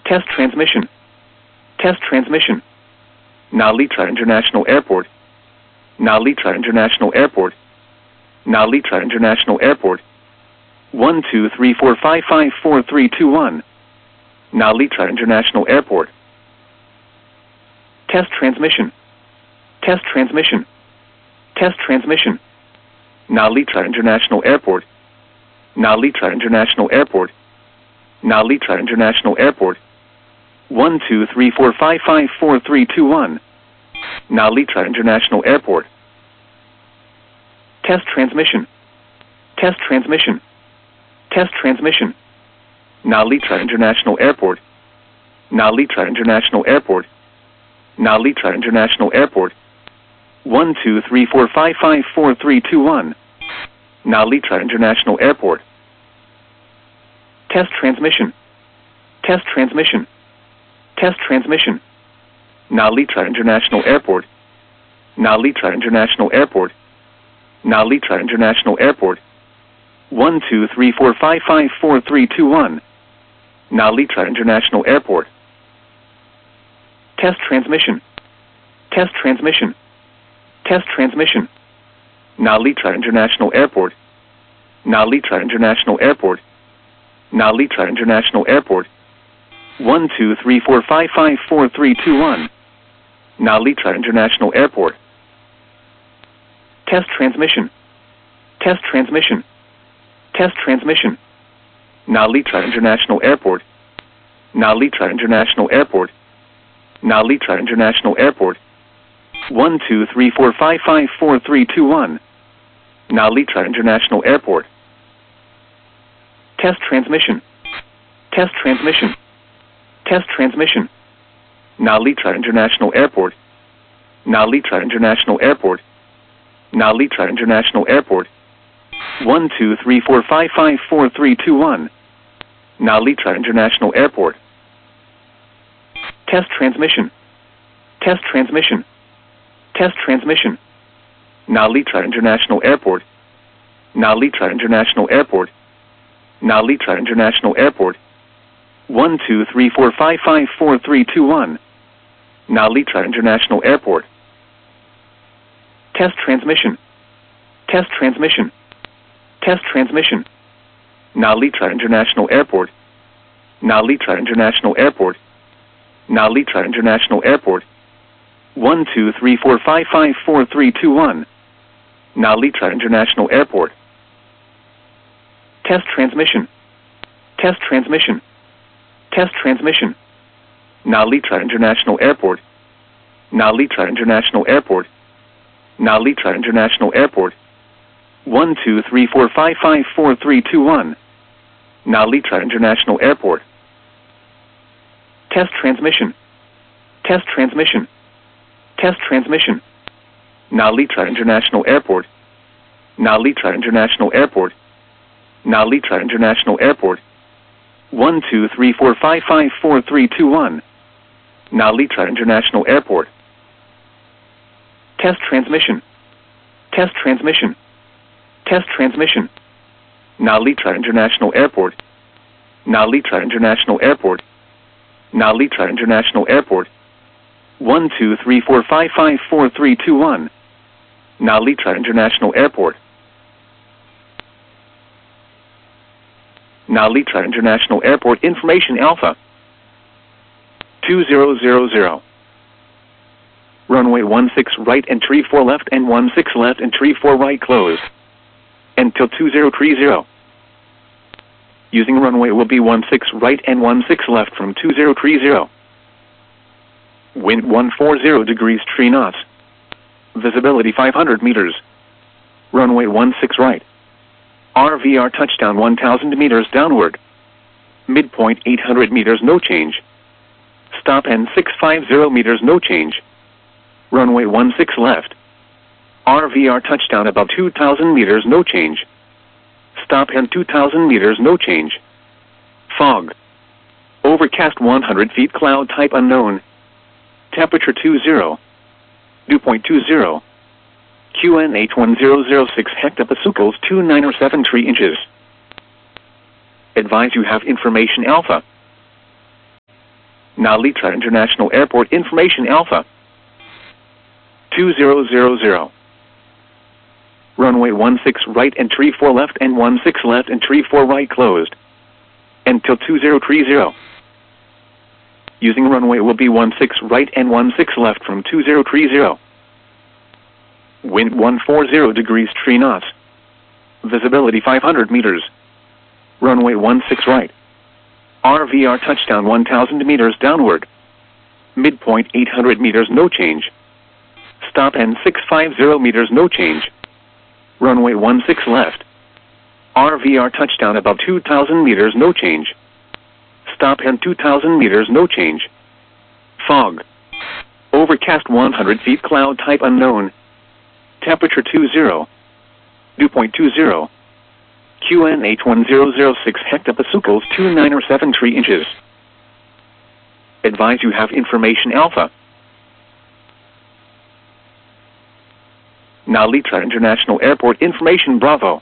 Test transmission. Test transmission. Nalitra International Airport. Nalitra International Airport. Nalitra International Airport. 1234554321. Nalitra International Airport. Test transmission. Test transmission. Test transmission. Nalitra International Airport. Nalitra International Airport. Nalitra International Airport. 1234554321. Nalitra International Airport. Test transmission. Test transmission. Test transmission. Nalitra International Airport. Nalitra International Airport. Nalitra International Airport. 1234554321. Nalitra International Airport. Test transmission. Test transmission. Test transmission. Nalitra International Airport. Nalitra International Airport. Nalitra International Airport. 1234554321. Nalitra International Airport. Test transmission. Test transmission. Test transmission. Nalitra International Airport. Nalitra International Airport. Nalitra International Airport. 1234554321. Nalitra International Airport. Test transmission. Test transmission. Test transmission. Nalitra International Airport. Nalitra International Airport. Nalitra International Airport. 1234554321. Nalitra International Airport. Test transmission. Test transmission. Test transmission. Nalitra International Airport. Nalitra International Airport. Nalitra International Airport. 1234554321. Nalitra International Airport. Test transmission. Test transmission. Test transmission. Nalitra International Airport. Nalitra International Airport. Nalitra International Airport. 1234554321. Nalitra International Airport. Test transmission. Test transmission. Test transmission. Nalitra International Airport. Nalitra International Airport. Nalitra International Airport. 1234554321. Nalitra International Airport. Test transmission. Test transmission. Test transmission. Nalitra International Airport. Nalitra International Airport. Nalitra International Airport. 1234554321. Nalitra International Airport. Test transmission. Test transmission. Test transmission. Nalitra International Airport. Nalitra International Airport. Nalitra International Airport. 1234554321. Nalitra International Airport. Test transmission. Test transmission. Test transmission. Nalitra International Airport. Nalitra International Airport. Nalitra International Airport. 1234554321. Nalitra International Airport. Nalitra International Airport Information Alpha 2000. Runway 16 right and tree 4 left and 16 left and tree 4 right closed. Until 2030. Using runway will be 16 right and 16 left from 2030. Wind 140 degrees 3 knots. Visibility 500 meters. Runway 16 right. RVR touchdown 1,000 meters downward. Midpoint 800 meters no change. Stop and 650 meters no change. Runway 16 left. RVR touchdown about 2,000 meters no change. Stop and 2,000 meters no change. Fog. Overcast 100 feet cloud type unknown. Temperature 20. Dew point 20. QNH 1006 hectopascals 2973 inches. Advise you have information alpha. Now Litra International Airport information Alpha 2000. Runway 16 right and tree 4 left and 16 left and tree 4 right closed until 2030. Using runway will be 16 right and 16 left from 2030. Wind 140 degrees 3 knots. Visibility 500 meters. Runway 16 right. RVR touchdown 1,000 meters downward. Midpoint 800 meters no change. Stop and 650 meters no change. Runway 16 left. RVR touchdown about 2,000 meters no change. Stop and 2,000 meters no change. Fog. Overcast 100 feet cloud type unknown. Temperature 20. Dew point 20. QNH 1006 hectopascals 2973 inches. Advise you have information Alpha. Now Litra International Airport information Bravo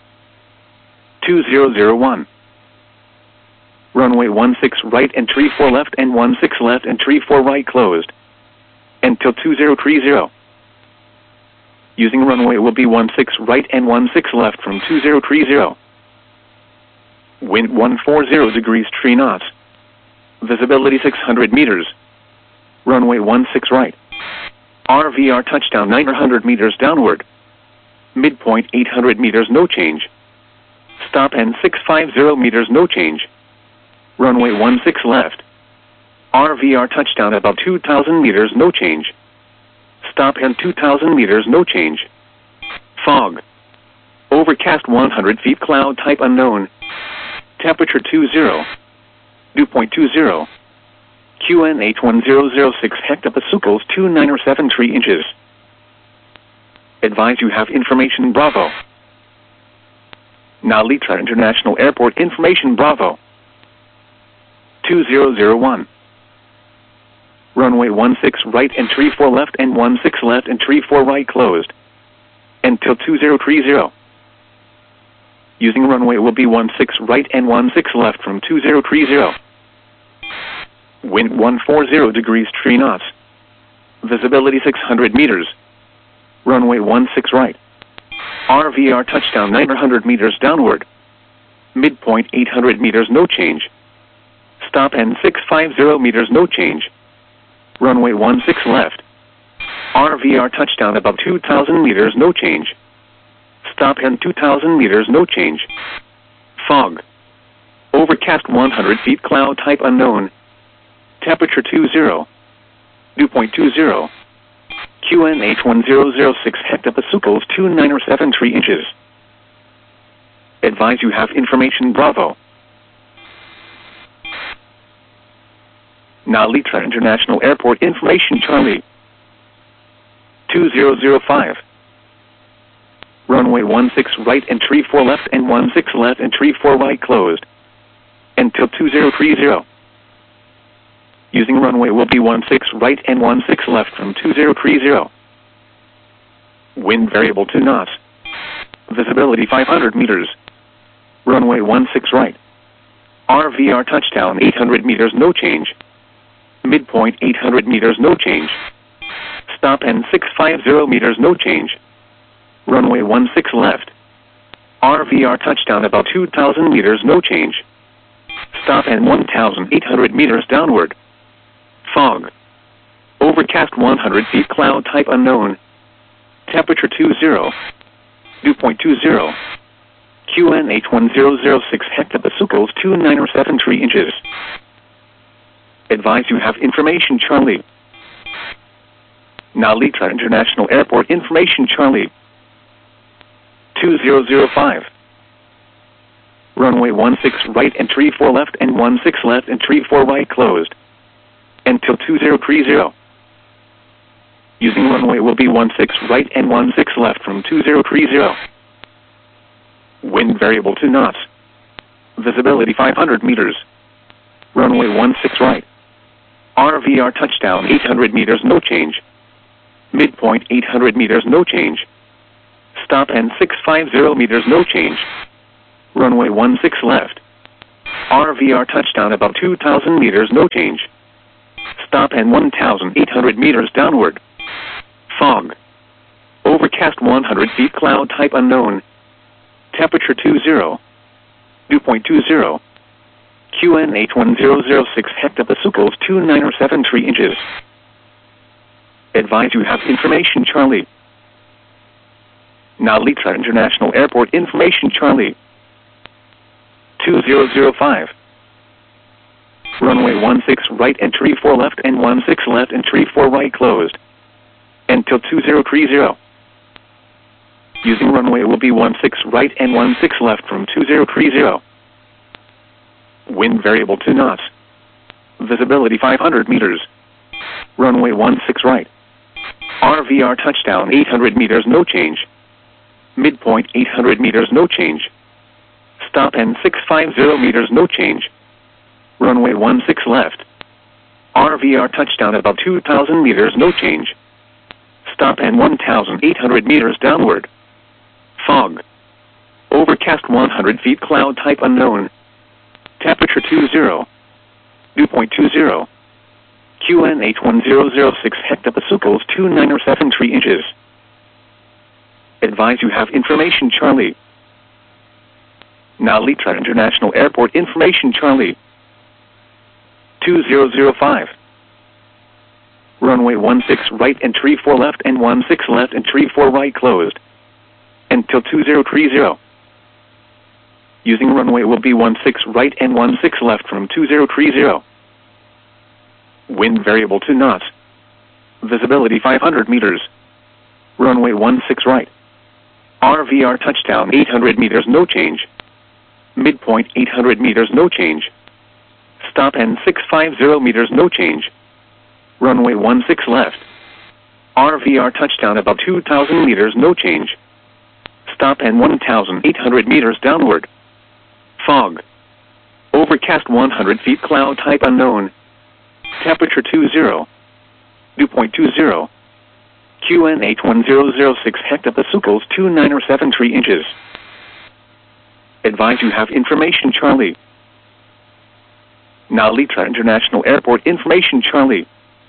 2001. Runway 16 right and tree 4 left and 16 left and tree 4 right closed until 2030. Using runway will be 16 right and 16 left from 2030. Wind 140 degrees 3 knots. Visibility 600 meters. Runway 16 right. RVR touchdown 900 meters downward. Midpoint 800 meters no change. Stop and 650 meters no change. Runway 16 left. RVR touchdown about 2,000 meters no change. Stop and 2,000 meters no change. Fog. Overcast 100 feet cloud type unknown. Temperature 20. Dew point 20. QNH 1006 hectopascals 2973 inches. Advise you have information Bravo. Now Litra International Airport information Bravo 2001. Runway 16 right and tree 4 left and 16 left and tree 4 right closed until 2030. Using runway will be 16 right and 16 left from 2030. Wind 140 degrees 3 knots. Visibility 600 meters. Runway 16 right. RVR touchdown 900 meters downward. Midpoint 800 meters no change. Stop and 650 meters no change. Runway 16 left. RVR touchdown about 2,000 meters no change. Stop and 2,000 meters no change. Fog. Overcast 100 feet cloud type unknown. Temperature 20. Dew point 20. QNH 1006 hectopascals 2973 inches. Advise you have information Bravo. Now Litra International Airport information Charlie 2005. Runway 16 right and tree 4 left and 16 left and tree 4 right closed until 2030. Using runway will be 16 right and 16 left from 2030. Wind variable 2 knots. Visibility 500 meters. Runway 16 right. RVR touchdown 800 meters no change. Midpoint 800 meters no change. Stop and 650 meters no change. Runway 16 left. RVR touchdown about 2,000 meters no change. Stop and 1,800 meters downward. Fog. Overcast 100 feet cloud type unknown. Temperature 20. Dew point 20. QNH 1006 hectopascals 2973 inches. Advise you have information Charlie. Now Litra International Airport information Charlie 2005. Runway 16 right and tree 4 left and 16 left and tree 4 right closed until 2030. Using runway will be 16 right and 16 left from 2030. Wind variable 2 knots. Visibility 500 meters. Runway 16 right. RVR touchdown 800 meters no change. Midpoint 800 meters no change. Stop and 650 meters no change. Runway 16 left. RVR touchdown about 2,000 meters no change. Stop and 1,800 meters downward. Fog. Overcast 100 feet, cloud type unknown. Temperature 20. Dew point 20. QN81006 hectopascals 2973 inches. Advise you have information Charlie. Narita International Airport information Charlie. 2005. Runway 16 right and 34 left and 16 left and 34 right closed. Until 2030. Using runway will be 16 right and 16 left from 2030. Wind variable 2 knots. Visibility 500 meters. Runway 16 right. RVR touchdown 800 meters no change. Midpoint 800 meters no change. Stop and 650 meters no change. Runway 16 left. RVR touchdown about 2,000 meters no change. Stop and 1,800 meters downward. Fog. Overcast 100 feet, cloud type unknown. Temperature 20. Dew point 20. QN81006 hectopascals 2973 inches. Advise you have information Charlie. Narita International Airport information Charlie. 2005. Runway 16 right and 34 left and 16 left and 34 right closed. Until 2030. Using runway will be 16 right and 16 left from 2030. Wind variable 2 knots. Visibility 500 meters. Runway 16 right. RVR touchdown 800 meters no change. Midpoint 800 meters no change. Stop and 650 meters no change. Runway 16 left. RVR touchdown about 2,000 meters no change. Stop and 1,800 meters downward. Fog. Overcast 100 feet, cloud type unknown. Temperature 20. Dew point 20. QN81006 hectopascals 2973 inches. Advise you have information Charlie. Narita International Airport information Charlie.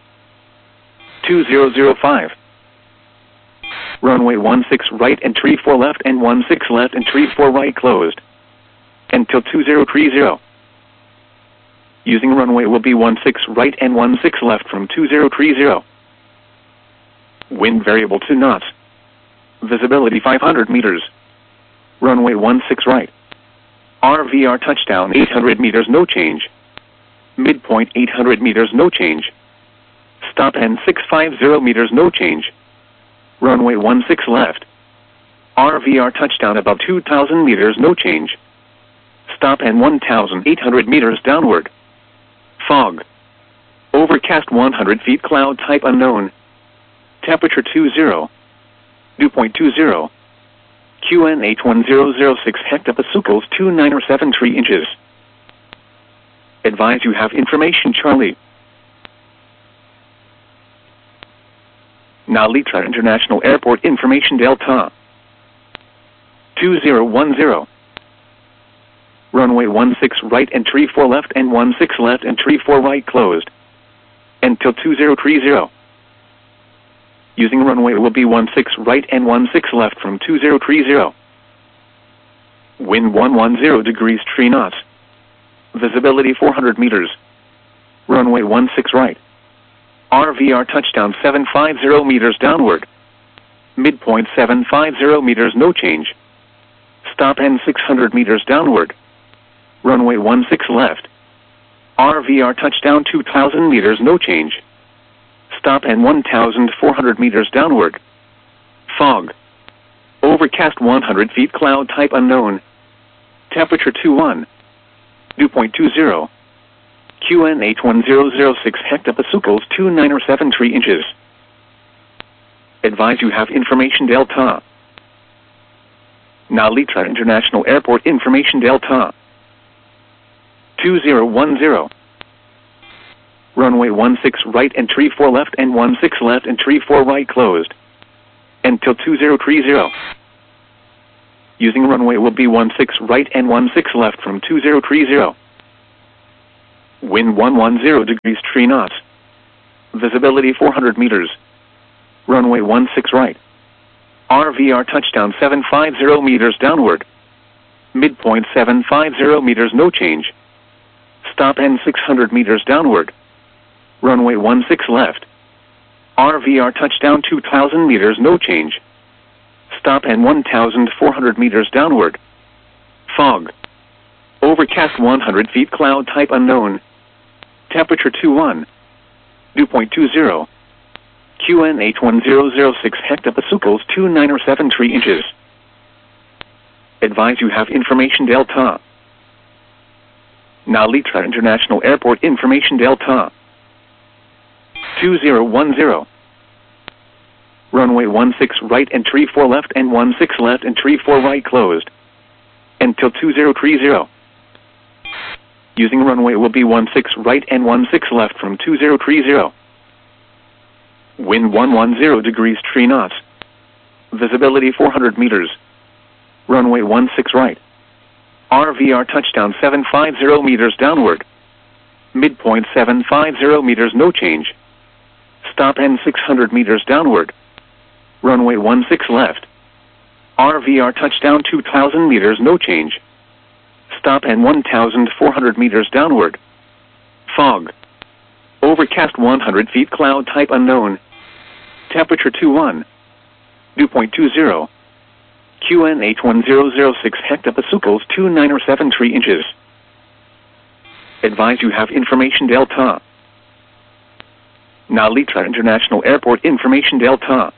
2005. Runway 16 right and 34 left and 16 left and 34 right closed. Until 2030. Using runway will be 16 right and 16 left from 2030. Wind variable 2 knots. Visibility 500 meters. Runway 16 right. RVR touchdown 800 meters no change. Midpoint 800 meters no change. Stop and 650 meters no change. Runway 16 left. RVR touchdown about 2,000 meters no change. Stop and 1,800 meters downward. Fog. Overcast 100 feet, cloud type unknown. Temperature 20. Dew point 20. QN81006 hectopascals 2973 inches. Advise you have information Charlie. Narita International Airport information Delta. 2010. Runway 16 right and 34 left and 16 left and 34 right closed. Until 2030. Using runway will be 16 right and 16 left from 2030. Wind 110 degrees 3 knots. Visibility 400 meters. Runway 16 right. RVR touchdown 750 meters downward. Midpoint 750 meters no change. Stop and 600 meters downward. Runway 16 left. RVR touchdown 2,000 meters no change. Stop and 1,400 meters downward. Fog. Overcast 100 feet, cloud type unknown. Temperature 21. Dew point 20. QN81006 hectopascals 2973 inches. Advise you have information Delta. Narita International Airport information Delta. 2010. Runway 16 right and 34 left and 16 left and 34 right closed. Until 2030. Using runway will be 16 right and 16 left from 2030. Wind 110 degrees 3 knots. Visibility 400 meters. Runway 16 right. RVR touchdown 750 meters downward. Midpoint 750 meters no change. Stop and 600 meters downward. Runway 16 left. RVR touchdown 2000 meters no change. Stop and 1400 meters downward. Fog. Overcast 100 feet cloud type unknown. Temperature 21. Dew point 20. QNH 1006 hectopascals 2973 inches. Advise you have information Delta. Nalitra International Airport information Delta. 2010. Runway 16 right and 34 left and 16 left and 34 right closed. Until 2030. Using runway will be 16 right and 16 left from 2030. Wind 110 degrees 3 knots. Visibility 400 meters. Runway 16 right. RVR touchdown 750 meters downward. Midpoint 750 meters no change. Stop and 600 meters downward. Runway 16 left. RVR touchdown 2000 meters no change. Stop and 1400 meters downward. Fog. Overcast 100 feet cloud type unknown. Temperature 21. Dew point 20. QNH 1006 hectopascals 2973 inches. Advise you have information Delta. Nalitra International Airport information Delta.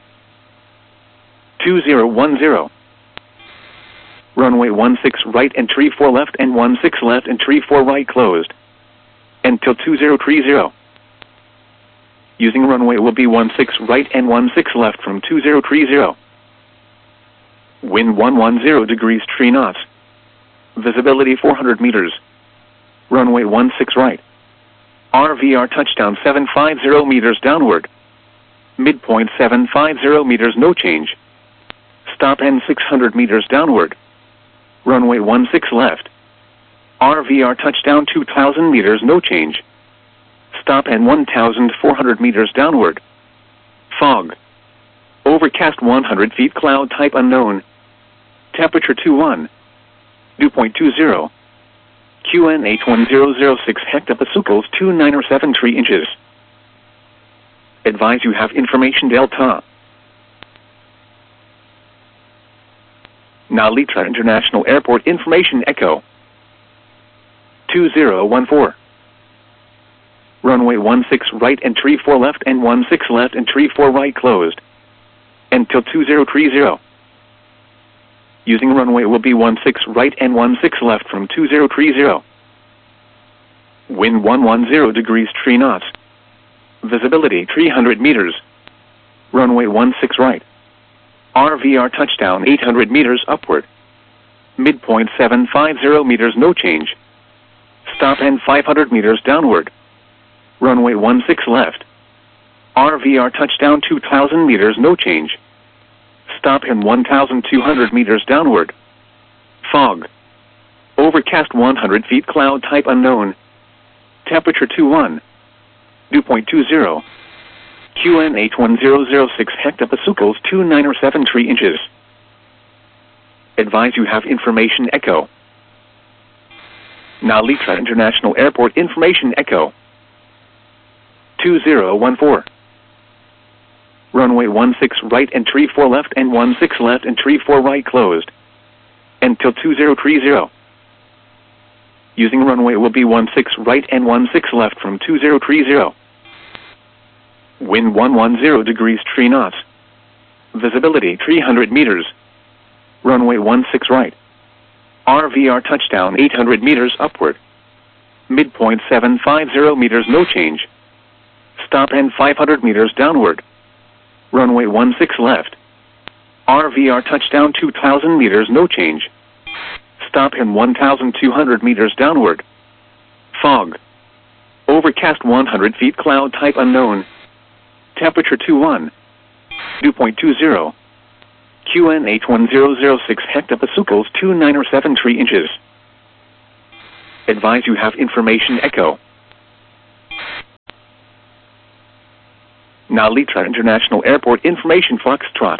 2010. Runway 16 right and 34 left and 16 left and 34 right closed. Until 2030. Using runway will be 16 right and 16 left from 2030. Wind 110 degrees 3 knots. Visibility 400 meters. Runway 16 right. RVR touchdown 750 meters downward. Midpoint 750 meters no change. Stop and 600 meters downward. Runway 16 left. RVR touchdown 2000 meters no change. Stop and 1400 meters downward. Fog. Overcast 100 feet cloud type unknown. Temperature 21. Dew point 20. QNH 1006 hectopascals 2973 inches. Advise you have information Delta. Nalitra International Airport information Echo. 2014. Runway 16 right and 34 left and 16 left and 34 right closed. Until 2030. Using runway will be 16 right and 16 left from 2030. Wind 110 degrees 3 knots. Visibility 300 meters. Runway 16 right. RVR touchdown 800 meters upward. Midpoint 750 meters no change. Stop and 500 meters downward. Runway 16 left. RVR touchdown 2000 meters no change. Stop and 1200 meters downward. Fog. Overcast 100 feet cloud type unknown. Temperature 21. Dew point 20. QNH 1006 hectopascals 2973 inches. Advise you have information Echo. Nalitra International Airport information Echo. 2014. Runway 16 right and 34 left and 16 left and 34 right closed. Until 2030. Using runway will be 16 right and 16 left from 2030. Wind 110 degrees 3 knots. Visibility 300 meters. Runway 16 right. RVR touchdown 800 meters upward. Midpoint 750 meters no change. Stop and 500 meters downward. Runway 16 left. RVR touchdown 2000 meters no change. Stop and 1200 meters downward. Fog. Overcast 100 feet cloud type unknown. Temperature 21. Dew point 20. QNH 1006 hectopascals 2973 inches. Advise you have information Echo. Now Litra International Airport Information Foxtrot.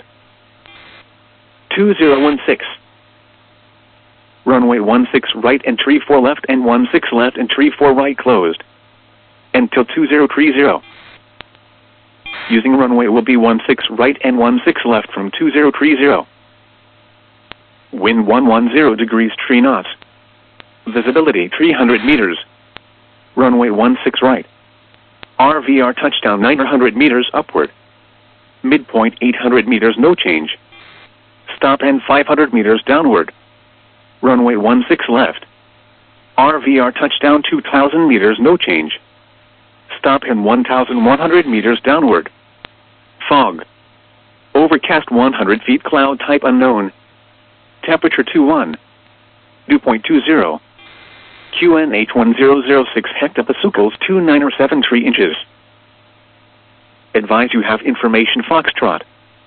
2016. Runway 16 right and tree 4 left and 16 left and tree 4 right closed. Until 2030. Using runway will be 16 right and 16 left from 2030. Wind 110 degrees 3 knots. Visibility 300 meters. Runway 16 right. RVR touchdown 900 meters upward. Midpoint 800 meters no change. Stop and 500 meters downward. Runway 16 left. RVR touchdown 2,000 meters no change. Stop and 1,100 meters downward. Fog. Overcast 100 feet cloud type unknown. Temperature 21. Dew point 20. QNH 1006 hectopascals 2973 inches. Advise you have information Foxtrot.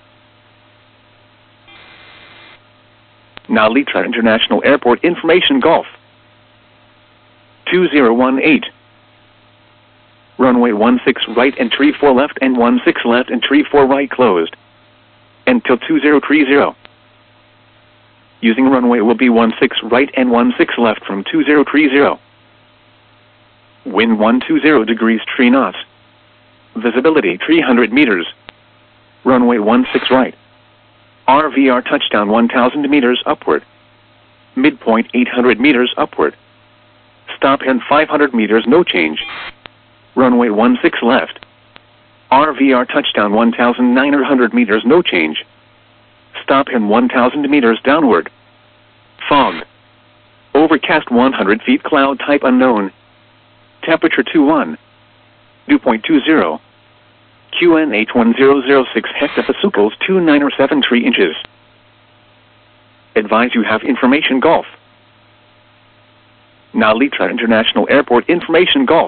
Now Litra International Airport Information Golf. 2018. Runway 16 right and tree 4 left and 16 left and tree 4 right closed. Until 2030. Using runway will be 16 right and 16 left from 2030. Wind 120 degrees 3 knots. Visibility 300 meters. Runway 16 right. RVR touchdown 1,000 meters upward. Midpoint 800 meters upward. Stop and 500 meters no change. Runway 16 left. RVR touchdown 1,900 meters no change. Stop and 1,000 meters downward. Fog. Overcast 100 feet cloud type unknown. Temperature 21. Dew point 20. QNH 1006 hectopascals 2973 inches. Advise you have information Golf. Now Litra International Airport Information Golf.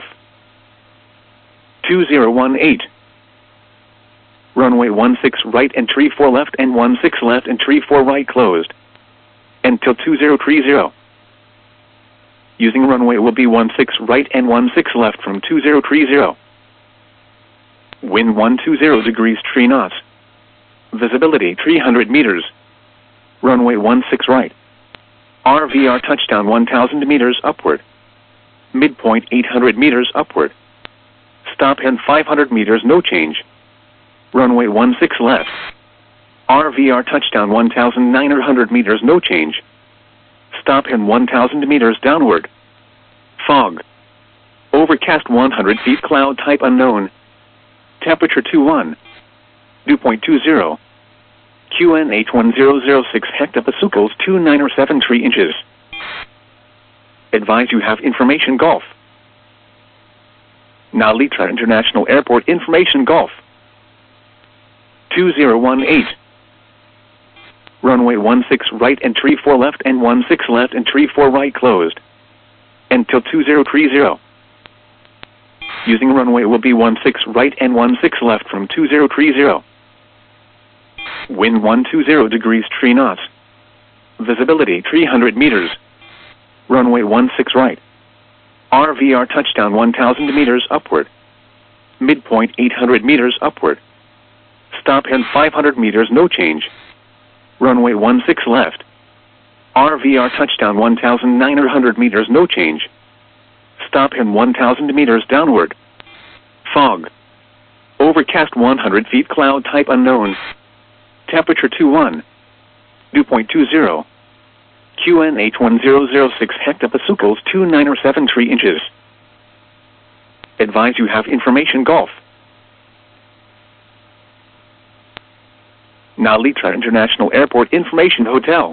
2018. Runway 16 right and tree 4 left and 16 left and tree 4 right closed. Until 2030. Using runway will be 16 right and 16 left from 2030. Wind 120 degrees 3 knots. Visibility 300 meters. Runway 16 right. RVR touchdown 1,000 meters upward. Midpoint 800 meters upward. Stop and 500 meters no change. Runway 16 left. RVR touchdown 1,900 meters no change. Stop and 1,000 meters downward. Fog. Overcast 100 feet cloud type unknown. Temperature 21. Dew point 20. QNH 1006 hectopascals 2973 inches. Advise you have information Golf. Now Litra International Airport Information Golf. 2018. Runway 16 right and tree 4 left and 16 left and tree 4 right closed. Until 2030. Using runway will be 16 right and 16 left from 2030. Wind 120 degrees 3 knots. Visibility 300 meters. Runway 16 right. RVR touchdown 1,000 meters upward. Midpoint 800 meters upward. Stop and 500 meters no change. Runway 16 left. RVR touchdown 1,900 meters no change. Stop and 1,000 meters downward. Fog. Overcast 100 feet cloud type unknown. Temperature 21. Dew point 20. QNH 1006 hectopascals 2973 inches. Advise you have information Golf. Now Litra International Airport Information Hotel.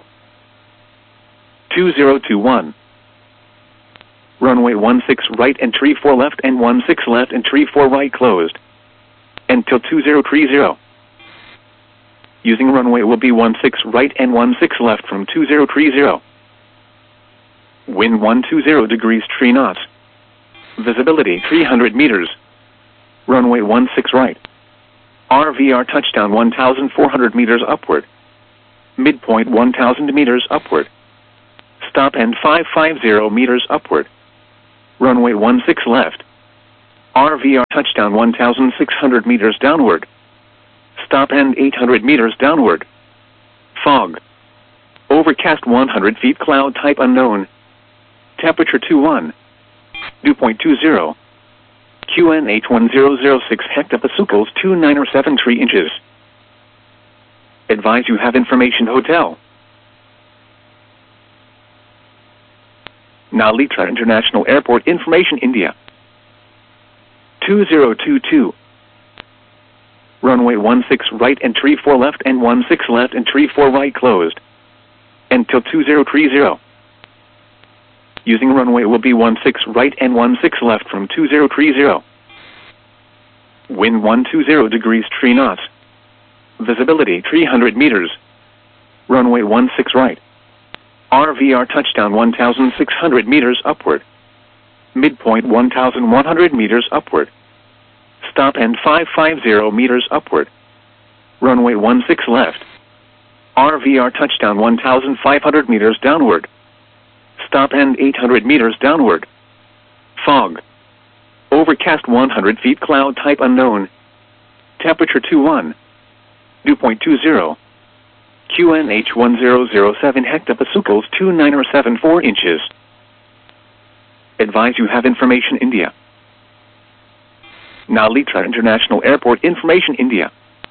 2021. Runway 16 right and tree 4 left and 16 left and tree 4 right closed. Until 2030. Using runway will be 16 right and 16 left from 2030. Wind 120 degrees 3 knots. Visibility 300 meters. Runway 16 right. RVR touchdown 1,400 meters upward. Midpoint 1,000 meters upward. Stop and 550 meters upward. Runway 16 left. RVR touchdown 1,600 meters downward. Stop and 800 meters downward. Fog. Overcast 100 feet, cloud type unknown. Temperature 21. Dew point 20. QNH 1006 hectopascals 2973 inches. Advise you have information hotel. Nalitra International Airport information India. 2022. Runway 16 right and 34 left and 16 left and 34 right closed. Until 2030. Using runway will be 16 right and 16 left from 2030. Wind 120 degrees 3 knots. Visibility 300 meters. Runway 16 right. RVR touchdown 1,600 meters upward. Midpoint 1,100 meters upward. Stop and 550 meters upward. Runway 16 left. RVR touchdown 1,500 meters downward. Stop and 800 meters downward. Fog. Overcast 100 feet, cloud type unknown. Temperature 21. Dew point 20. QNH 1007 hectopascals 2974 inches. Advise you have information India. Nalitra International Airport information India.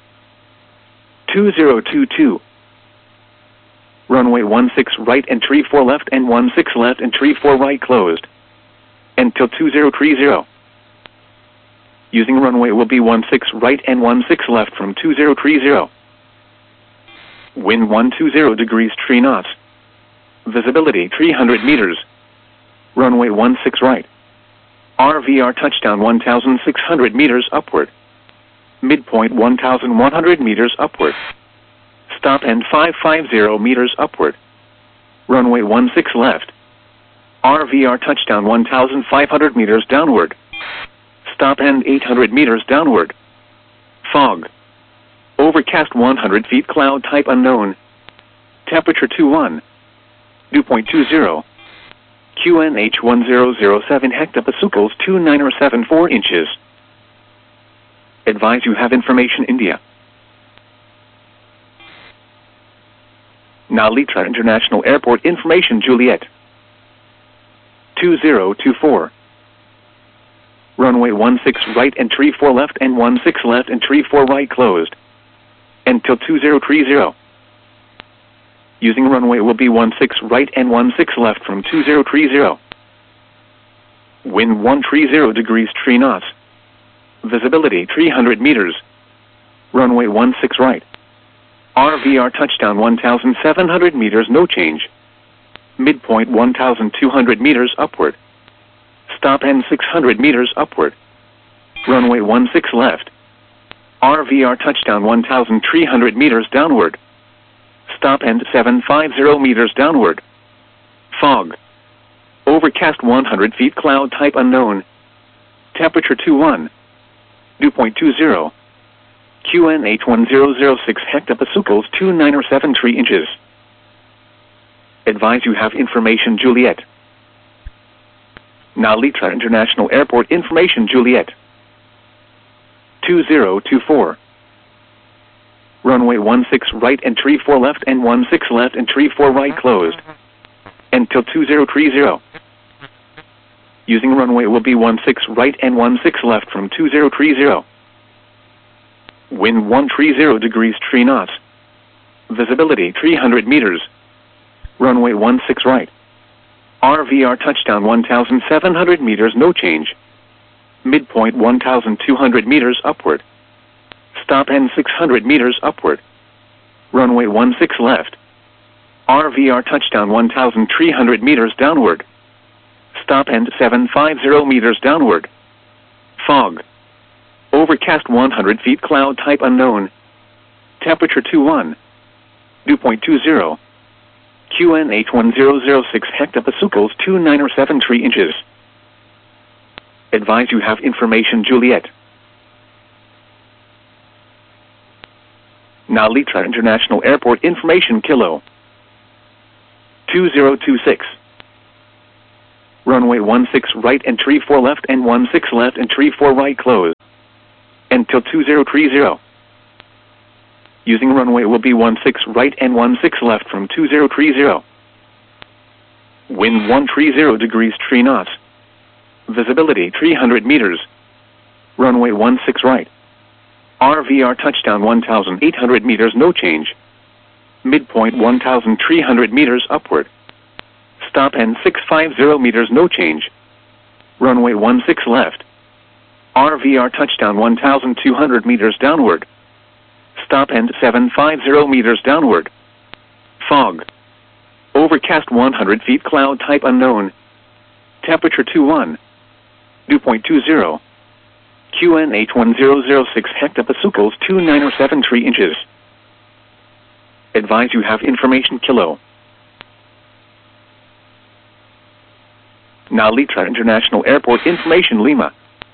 2022. Runway 16 right and 34 left and 16 left and 34 right closed. Until 2030. Using runway will be 16 right and 16 left from 2030. Wind 120 degrees 3 knots. Visibility 300 meters. Runway 16 right. RVR touchdown 1,600 meters upward. Midpoint 1,100 meters upward. Stop and 550 meters upward. Runway 16 left. RVR touchdown 1,500 meters downward. Stop and 800 meters downward. Fog. Overcast 100 feet, cloud type unknown. Temperature 21. Dew point 20. QNH 1007 hectopascals 2974 inches. Advise you have information India. Nalitra International Airport information Juliet. 2024. Runway 16 right and 34 left and 16 left and 34 right closed. Until 2030. Using runway will be 16 right and 16 left from 2030. Wind 130 degrees 3 knots. Visibility 300 meters. Runway 16 right. RVR touchdown 1,700 meters, no change. Midpoint 1,200 meters upward. Stop and 600 meters upward. Runway 16 left. RVR touchdown 1,300 meters downward. Stop and 750 meters downward. Fog. Overcast 100 feet, cloud type unknown. Temperature 21. Dew point 20. QNH 1006 hectopascals 2973 inches. Advise you have information Juliet. Nalitra International Airport information Juliet. 2024. Runway 16 right and 34 left and 16 left and 34 right closed. Until 2030. Using runway will be 16 right and 16 left from 2030. Wind 130 degrees 3 knots. Visibility 300 meters. Runway 16 right. RVR touchdown 1,700 meters, no change. Midpoint 1,200 meters upward. Stop and 600 meters upward. Runway 16 left. RVR touchdown 1,300 meters downward. Stop and 750 meters downward. Fog. Overcast 100 feet, cloud type unknown. Temperature 21. Dew point 20. QNH 1006 hectopascals 2973 inches. Advise you have information Juliet. Nalitra International Airport information Kilo. 2026. Runway 16 right and tree 4 left and 16 left and tree 4 right closed. Until 2030. Using runway will be 16 right and 16 left from 2030. Wind 130 degrees 3 knots. Visibility 300 meters. Runway 16 right. RVR touchdown 1,800 meters no change. Midpoint 1,300 meters upward. Stop and 650 meters no change. Runway 16 left. RVR touchdown 1,200 meters downward. Stop and 750 meters downward. Fog. Overcast 100 feet cloud type unknown. Temperature 21. Dew point 20. QNH 1006 hectopascals 2973 inches. Advise you have information kilo. Now Litra International Airport information Lima.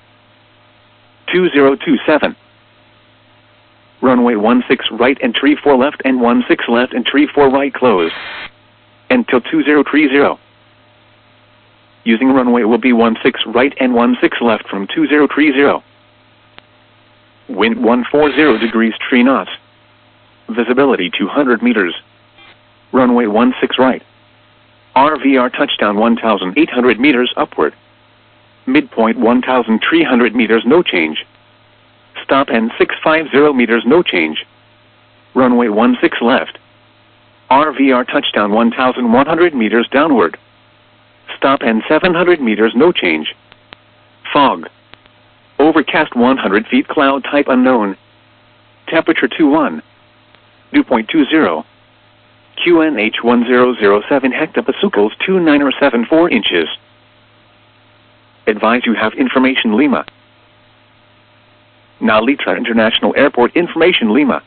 2027. Runway 16 right and tree 4 left and 16 left and tree 4 right closed. Until 2030. Using runway will be 16 right and 16 left from 2030. Wind 140 degrees 3 knots. Visibility 200 meters. Runway 16 right. RVR touchdown 1,800 meters upward. Midpoint 1,300 meters no change. Stop and 650 meters no change. Runway 16 left. RVR touchdown 1,100 meters downward. Stop and 700 meters no change. Fog. Overcast 100 feet cloud type unknown. Temperature 21. Dew point 20. QNH 1007 hectopascals 2974 inches. Advise you have information Lima. Now Litra International Airport information Lima.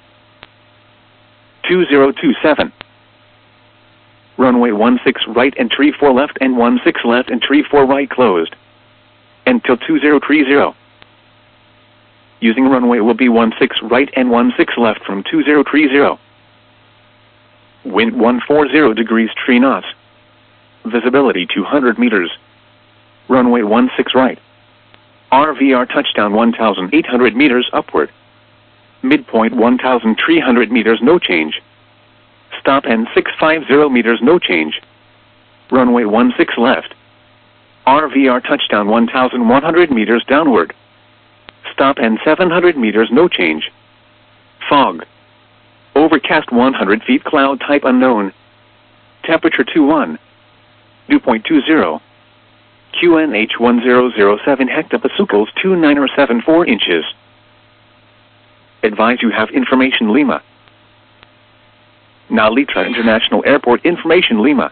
2027. Runway 16 right and tree 4 left and 16 left and tree 4 right closed. Until 2030. Using runway will be 16 right and 16 left from 2030. Wind 140 degrees 3 knots. Visibility 200 meters. Runway 16 right. RVR touchdown 1,800 meters upward. Midpoint 1,300 meters no change. Stop and 650 meters no change. Runway 16 left. RVR touchdown 1,100 meters downward. Stop and 700 meters no change. Fog. Overcast 100 feet cloud type unknown. Temperature 21. Dew point 20. QNH 1007 hectopascals 2974 inches. Advise you have information Lima. Now Litra International Airport information Lima.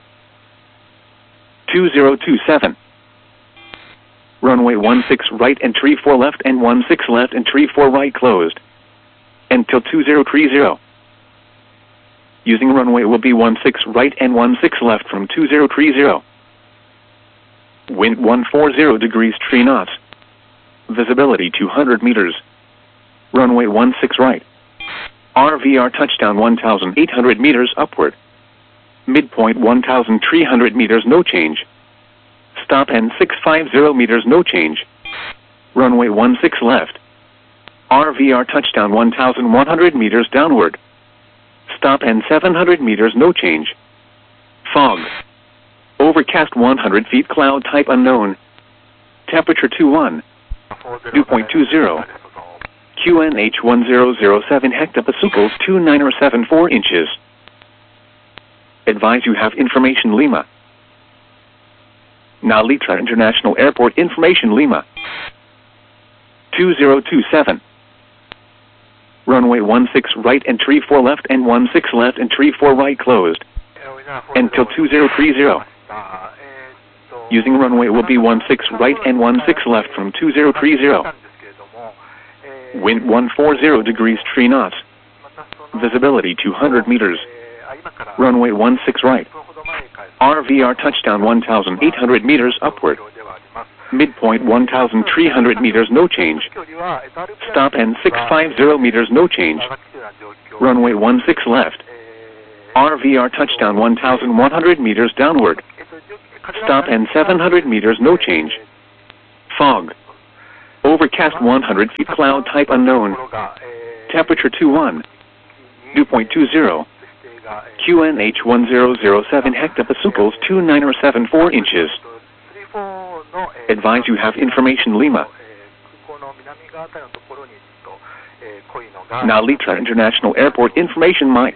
2027. Runway 16 right and tree 4 left and 16 left and tree 4 right closed. Until 2030. Using runway will be 16 right and 16 left from 2030. Wind 140 degrees 3 knots. Visibility 200 meters. Runway 16 right. RVR touchdown 1,800 meters upward. Midpoint 1,300 meters no change. Stop and 650 meters no change. Runway 16 left. RVR touchdown 1,100 meters downward. Stop and 700 meters no change. Fog. Overcast 100 feet cloud type unknown. Temperature 21. Dew point 20. QNH 1007 hectopascals 2974 inches. Advise you have information Lima. Now Litra International Airport information Lima. 2027. Runway 16 right and tree 4 left and 16 left and tree 4 right closed. Until 2030. Using runway will be 16 right and 16 left from 2030. Wind 140 degrees 3 knots. Visibility 200 meters. Runway 16 right. RVR touchdown 1,800 meters upward. Midpoint 1,300 meters no change. Stop and 650 meters no change. Runway 16 left. RVR touchdown 1,100 meters downward. Stop and 700 meters, no change. Fog. Overcast 100 feet, cloud type unknown. Temperature 21. Dew point 20. QNH 1007 hectopascals 2974 inches. Advise you have information Lima. Narita International Airport information Mike.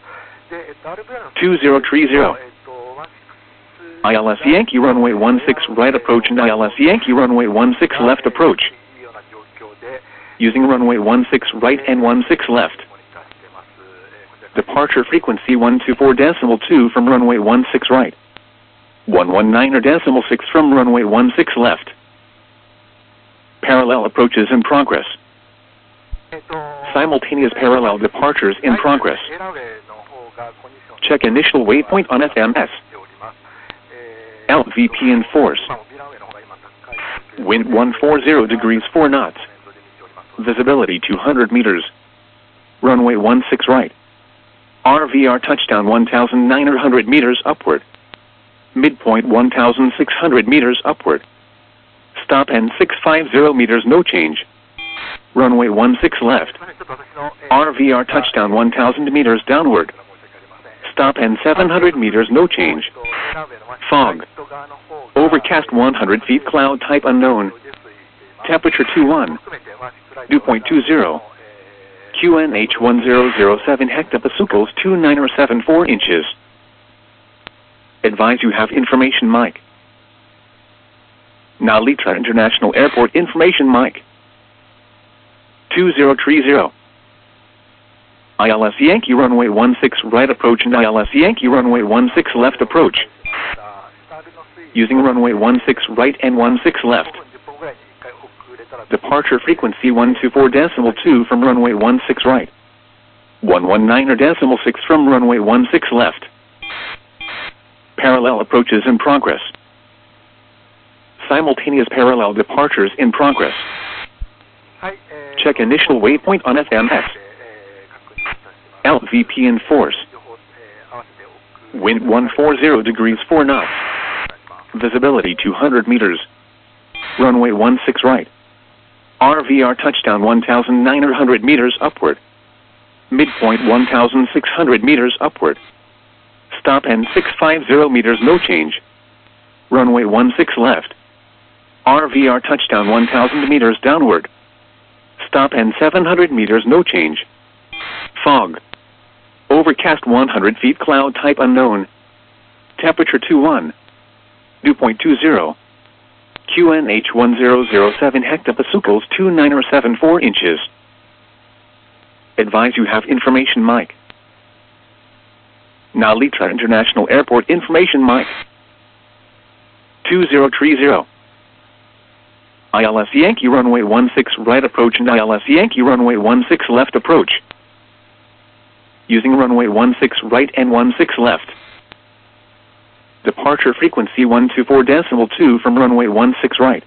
2030. ILS Yankee runway 16 right approach and ILS Yankee runway 16 left approach. Using runway 16 right and 16 left. Departure frequency 124.2 from runway 16 right. 119.6 from runway 16 left. Parallel approaches in progress. Simultaneous parallel departures in progress. Check initial waypoint on FMS. LVP in force. Wind 140 degrees 4 knots. Visibility 200 meters. Runway 16 right. RVR touchdown 1,900 meters upward. Midpoint 1,600 meters upward. Stop and 650 meters, no change. Runway 16 left. RVR touchdown 1,000 meters downward. Stop and 700 meters, no change. Fog. Overcast 100 feet, cloud type unknown. Temperature 21. Dew point 20. QNH 1007 hectopascals 2974 inches. Advise you have information Mike. Narita International Airport information Mike. 2030. ILS Yankee runway 16 right approach and ILS Yankee runway 16 left approach. Using runway 16 right and 16 left. Departure frequency 124.2 from runway 16 right. 119.6 from runway 16 left. Parallel approaches in progress. Simultaneous parallel departures in progress. Check initial waypoint on FMS. LVP in force. Wind 140 degrees 4 knots. Visibility 200 meters. Runway 16 right. RVR touchdown 1,900 meters upward. Midpoint 1,600 meters upward. Stop and 650 meters, no change. Runway 16 left. RVR touchdown 1,000 meters downward. Stop and 700 meters, no change. Fog. Overcast 100 feet, cloud type unknown. Temperature 21. Dew point 20. QNH 1007 hectopascals 2974 inches. Advise you have information Mike. Narita International Airport information Mike. 2030. ILS Yankee runway 16 right approach and ILS Yankee runway 16 left approach. Using runway 16 right and 16 left. Departure frequency 124.2 from runway 16 right.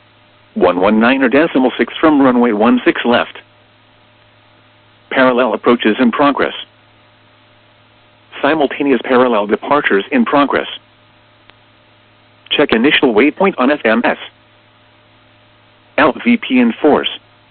119.6 from runway 16 left. Parallel approaches in progress. Simultaneous parallel departures in progress. Check initial waypoint on FMS. LVP in force.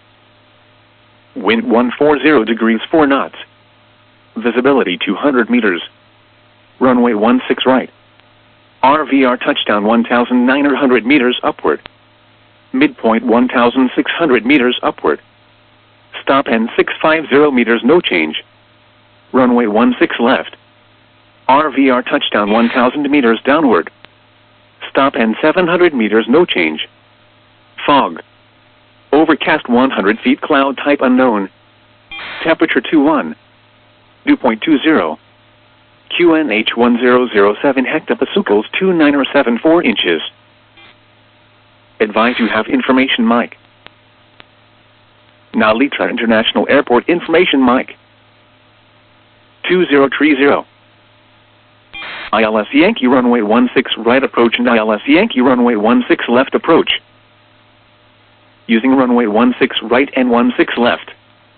Wind 140 degrees 4 knots. Visibility 200 meters. Runway 16 right. RVR touchdown 1,900 meters upward. Midpoint 1,600 meters upward. Stop and 650 meters, no change. Runway 16 left. RVR touchdown 1,000 meters downward. Stop and 700 meters, no change. Fog. Overcast 100 feet, cloud type unknown. Temperature 21. Dew point 20. QNH 1007 hectopascals 2974 inches. Advise you have information Mike. Narita International Airport information Mike. 2030. ILS Yankee runway 16 right approach and ILS Yankee runway 16 left approach. Using runway 16 right and 16 left.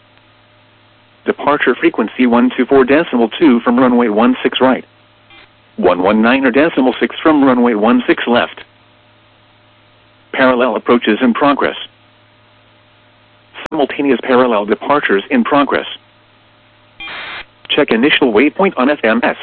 Departure frequency 124.2 from runway 16 right. 119 or decimal 6 from runway 16 left. Parallel approaches in progress. Simultaneous parallel departures in progress. Check initial waypoint on FMS.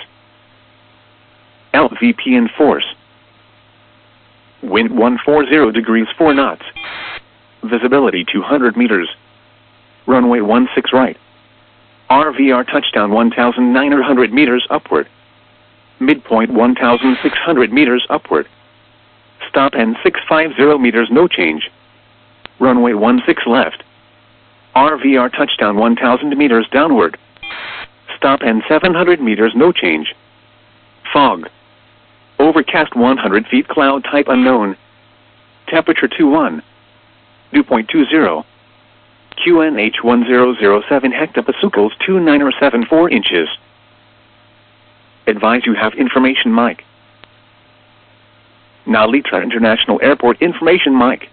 LVP in force. Wind 140 degrees 4 knots. Visibility 200 meters. Runway 16 right. RVR touchdown 1,900 meters upward. Midpoint 1,600 meters upward. Stop and 650 meters no change. Runway 16 left. RVR touchdown 1,000 meters downward. Stop and 700 meters no change. Fog. Overcast 100 feet cloud type unknown. Temperature 21. Dew point 20. QNH 1007 hectopascals 2974 inches. Advise you have information mic. Nalita International Airport information mic.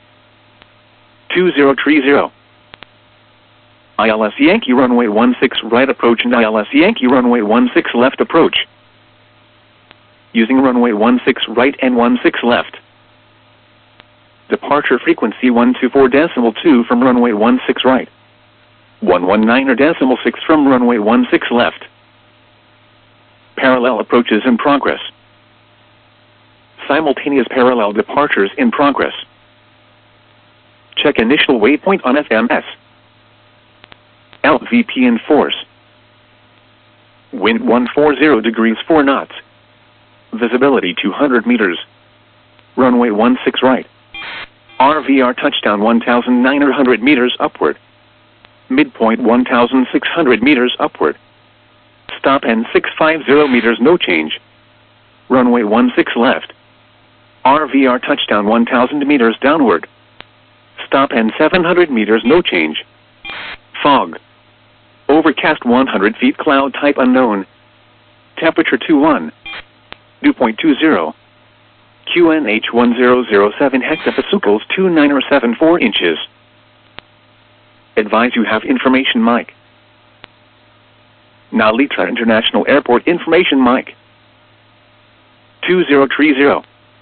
2030. ILS Yankee runway 16 right approach and ILS Yankee runway 16 left approach. Using runway 16 right and 16 left. Departure frequency 124.2 from runway 16 right. 119 or decimal 6 from runway 16 left. Parallel approaches in progress. Simultaneous parallel departures in progress. Check initial waypoint on FMS. LVP in force. Wind 140 degrees 4 knots. Visibility 200 meters. Runway 16 right. RVR touchdown 1,900 meters upward. Midpoint 1,600 meters upward. Stop and 650 meters no change. Runway 16 left. RVR touchdown 1,000 meters downward. Stop and 700 meters no change. Fog. Overcast 100 feet cloud type unknown. Temperature 21. Dew point 20. QNH 1007 hectopascals 2974 inches. Advise you have information mic. Nalita International Airport information mic. 2030.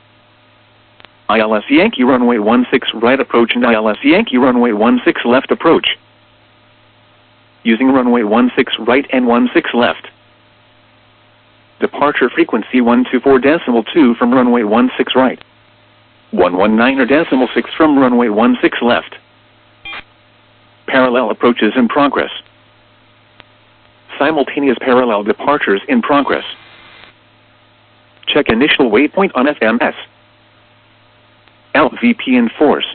ILS Yankee runway 16 right approach and ILS Yankee runway 16 left approach. Using runway 16 right and 16 left. Departure frequency 124.2 from runway 16 right. 119 or decimal 6 from runway 16 left. Parallel approaches in progress. Simultaneous parallel departures in progress. Check initial waypoint on FMS. LVP in force.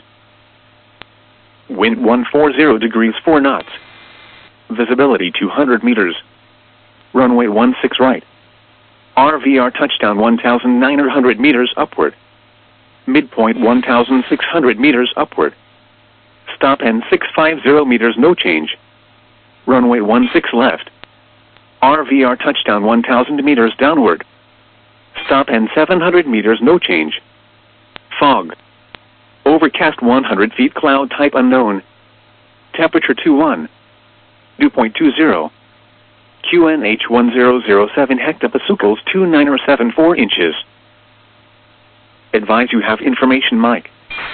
Wind 140 degrees 4 knots. Visibility 200 meters. Runway 16 right. RVR touchdown 1,900 meters upward. Midpoint 1,600 meters upward. Stop and 650 meters no change. Runway 16 left. RVR touchdown 1,000 meters downward. Stop and 700 meters no change. Fog. Overcast 100 feet cloud type unknown. Temperature 21. Dew point 20. QNH 1007 hectopascals 2974 inches. Advise you have information mic.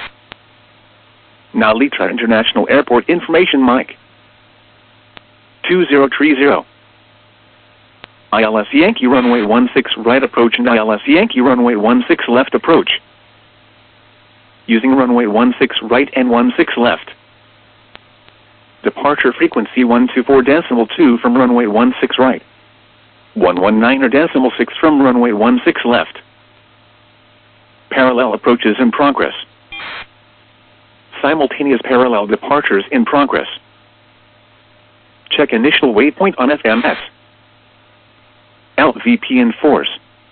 Nalita International Airport information mic. 2030. ILS Yankee runway 16 right approach and ILS Yankee runway 16 left approach. Using runway 16 right and 16 left. Departure frequency 124.2 from runway 16 right. 119 or decimal 6 from runway 16 left. Parallel approaches in progress. Simultaneous parallel departures in progress. Check initial waypoint on FMS. LVP in force.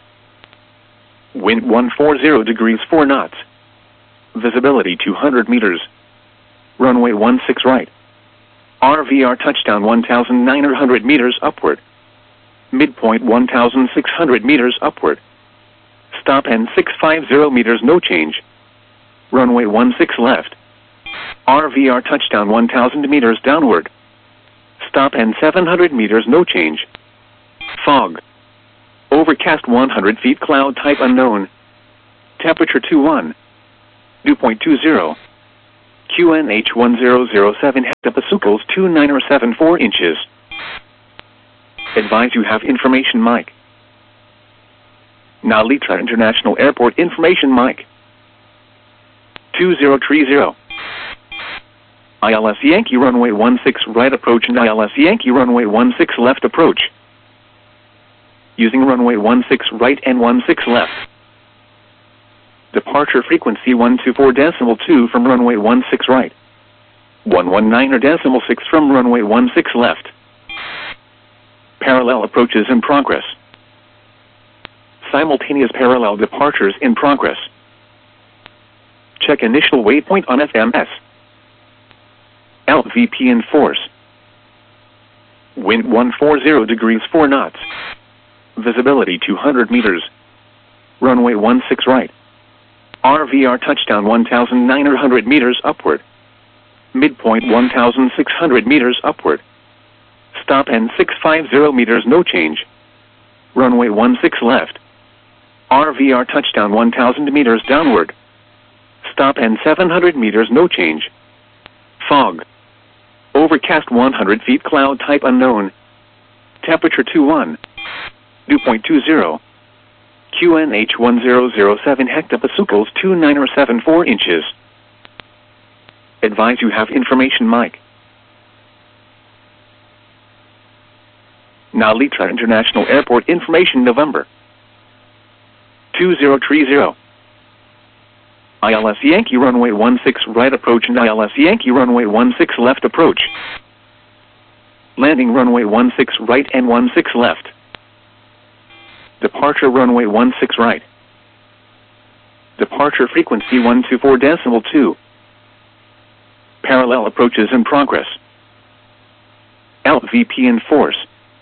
Wind 140 degrees 4 knots. Visibility 200 meters. Runway 16 right. RVR touchdown 1,900 meters upward. Midpoint 1,600 meters upward. Stop and 650 meters no change. Runway 16 left. RVR touchdown 1,000 meters downward. Stop and 700 meters no change. Fog. Overcast 100 feet, cloud type unknown. Temperature 21. Dew point 20. QNH 1007 hectopascals 2974 inches. Advise you have information mic. Narita International Airport information mic. 2030. ILS Yankee runway 16 right approach and ILS Yankee runway 16 left approach. Using runway 16 right and 16 left. Departure frequency 124.2 from runway 16 right. 119.6 from runway 16 left. Parallel approaches in progress. Simultaneous parallel departures in progress. Check initial waypoint on FMS. LVP in force. Wind 140 degrees 4 knots. Visibility 200 meters. Runway 16 right. RVR touchdown 1,900 meters upward. Midpoint 1,600 meters upward. Stop and 650 meters no change. Runway 16 left. RVR touchdown 1,000 meters downward. Stop and 700 meters no change. Fog. Overcast 100 feet, cloud type unknown. Temperature 21. Dew point 20. QNH 1007 hectopascals 2974 inches. Advise you have information mic. Narita International Airport information November. 2030. ILS Yankee runway 16 right approach and ILS Yankee runway 16 left approach. Landing runway 16 right and 16 left. Departure runway 16 right. Departure frequency 124.2. Parallel approaches in progress. LVP in force.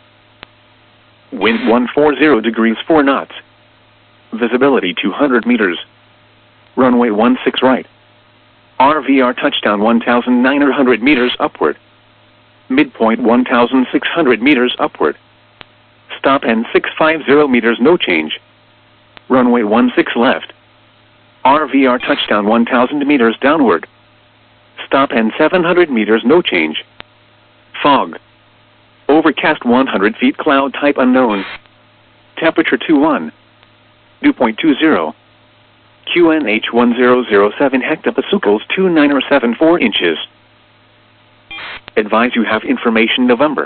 Wind 140 degrees 4 knots. Visibility 200 meters. Runway 16 right. RVR touchdown 1,900 meters upward. Midpoint 1,600 meters upward. Stop and 650 meters no change. Runway 16 left. RVR touchdown 1,000 meters downward. Stop and 700 meters no change. Fog. Overcast 100 feet, cloud type unknown. Temperature 21. Dew point 20. QNH 1007 hectopascals 2974 inches. Advise you have information November.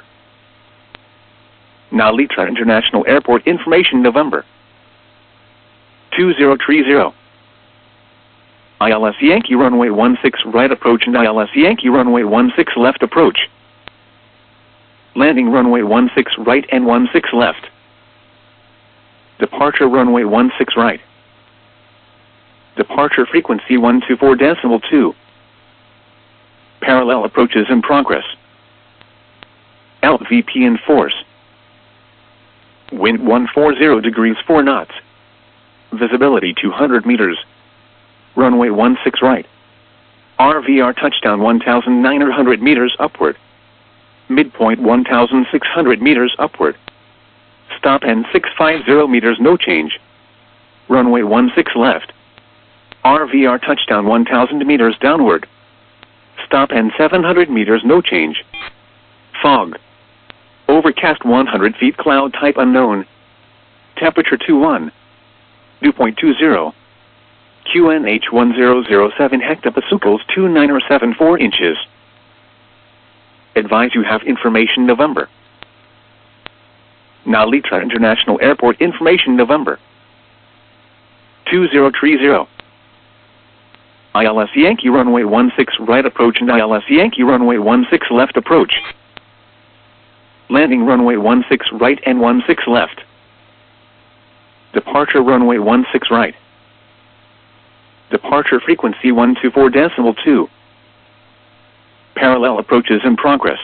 Narita International Airport information November. 2030. ILS Yankee runway 16 right approach and ILS Yankee runway 16 left approach. Landing runway 16 right and 16 left. Departure runway 16 right. Departure frequency 124.2. Parallel approaches in progress. LVP in force. Wind 140 degrees 4 knots. Visibility 200 meters. Runway 16 right. RVR touchdown 1,900 meters upward. Midpoint 1,600 meters upward. Stop and 650 meters no change. Runway 16 left. RVR touchdown 1,000 meters downward. Stop and 700 meters no change. Fog. Overcast 100 feet, cloud type unknown. Temperature 21. Dew point 20. QNH 1007 hectopascals 2974 inches. Advise you have information November. Narita International Airport information November. 2030. ILS Yankee runway 16 right approach and ILS Yankee runway 16 left approach. Landing runway 16 right and 16 left. Departure runway 16 right. Departure frequency 124.2. Parallel approaches in progress.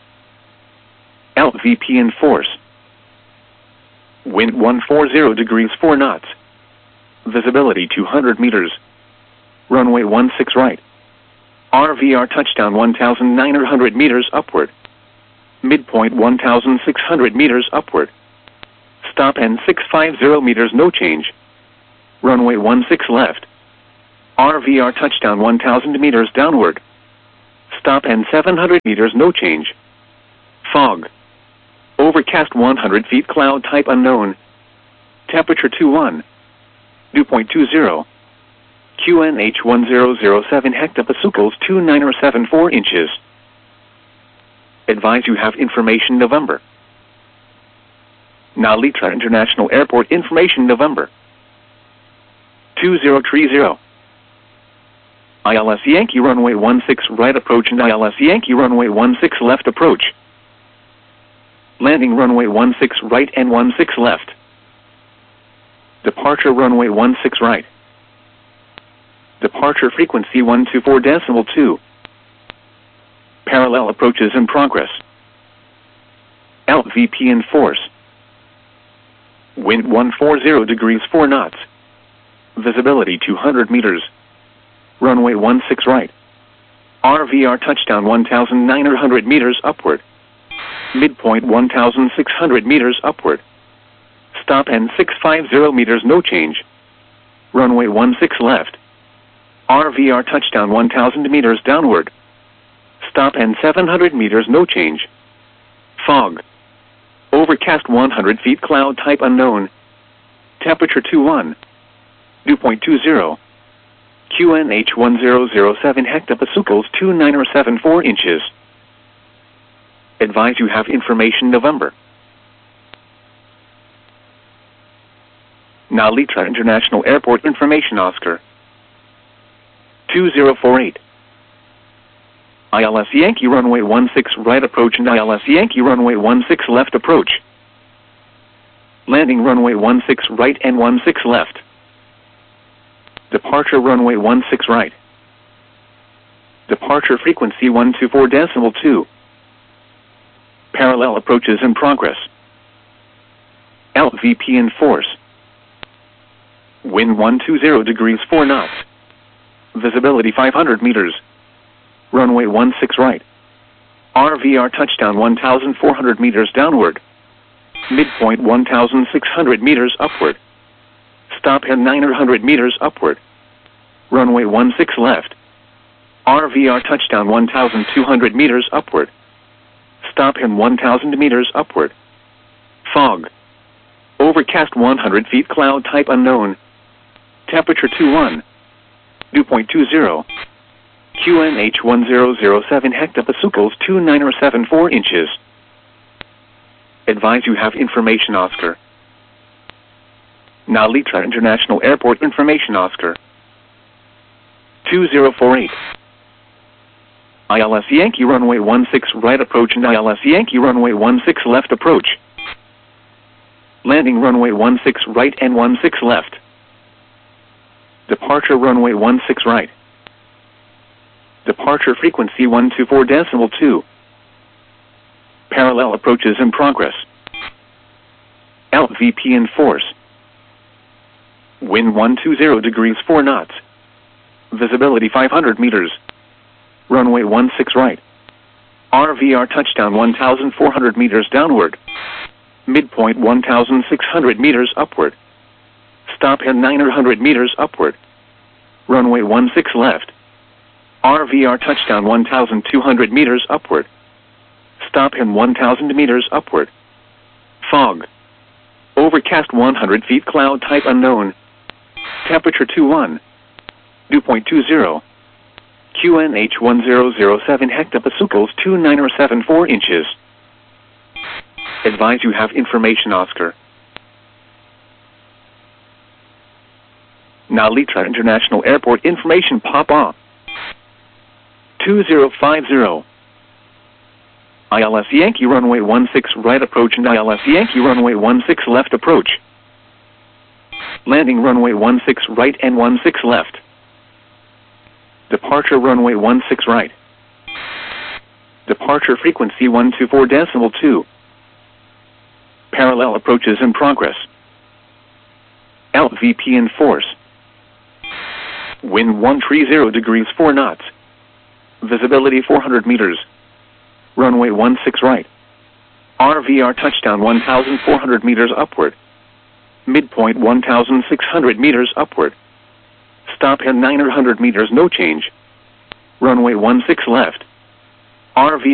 LVP in force. Wind 140 degrees 4 knots. Visibility 200 meters. Runway 16 right. RVR touchdown 1,900 meters upward. Midpoint 1,600 meters upward. Stop and 650 meters, no change. Runway 16 left. RVR touchdown 1000 meters downward. Stop and 700 meters, no change. Fog. Overcast 100 feet, cloud type unknown. Temperature 21. Dew point 20. QNH 1007 hectopascals 2974 inches. Advise you have information November. Nalitra International Airport information November. 2030. ILS Yankee runway 16 right approach and ILS Yankee runway 16 left approach. Landing runway 16 right and 16 left. Departure runway 16 right. Departure frequency 124.2. Parallel approaches in progress. LVP in force. Wind 140 degrees 4 knots. Visibility 200 meters. Runway 16 right. RVR touchdown 1,900 meters upward. Midpoint 1,600 meters upward. Stop and 650 meters, no change. Runway 16 left. RVR touchdown 1,000 meters downward. Stop and 700 meters, no change. Fog. Overcast 100 feet, cloud type unknown. Temperature 21. Dew point 20. QNH 1007 hectopascals 2974 inches. Advise you have information November. Nalitra International Airport information Oscar. 2048. ILS Yankee runway 16 right approach and ILS Yankee runway 16 left approach. Landing runway 16 right and 16 left. Departure runway 16 right. Departure frequency 124.2. Parallel approaches in progress. LVP in force. Wind 120 degrees 4 knots. Visibility 500 meters. Runway 16 right. RVR touchdown 1,400 meters downward. Midpoint 1,600 meters upward. Stop at 900 meters upward. Runway 16 left. RVR touchdown 1,200 meters upward. Stop him 1,000 meters upward. Fog. Overcast 100 feet, cloud type unknown. Temperature 21. Dew point 20. QNH 1007 hectopascals 2974 inches. Advise you have information Oscar. Nalitra International Airport information Oscar. 2048. ILS Yankee runway 16 right approach and ILS Yankee runway 16 left approach. Landing runway 16 right and 16 left. Departure runway 16 right. Departure frequency 124.2. Parallel approaches in progress. LVP in force. Wind 120 degrees 4 knots. Visibility 500 meters. Runway 16 right. RVR touchdown 1,400 meters downward. Midpoint 1,600 meters upward. Stop at 900 meters upward. Runway 16 left. RVR touchdown 1,200 meters upward. Stop him 1,000 meters upward. Fog. Overcast 100 feet, cloud type unknown. Temperature 21. Dew point 20. QNH 1007 hectopascals 2974 inches. Advise you have information Oscar. Nalitra International Airport information Papa. 2050. ILS Yankee runway 16 right approach and ILS Yankee runway 16 left approach. Landing runway 16 right and 16 left. Departure runway 16 right. Departure frequency 124.2. Parallel approaches in progress. LVP in force. Wind 130 degrees 4 knots. Visibility 400 meters. Runway 16 right. RVR touchdown 1,400 meters upward. Midpoint 1,600 meters upward. Stop at 900 meters, no change. Runway 16 left. RV